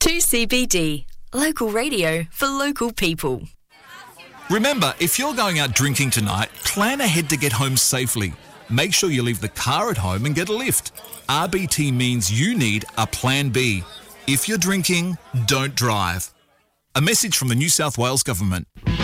2CBD, local radio for local people. Remember, if you're going out drinking tonight, plan ahead to get home safely. Make sure you leave the car at home and get a lift. RBT means you need a plan B. If you're drinking, don't drive. A message from the New South Wales Government.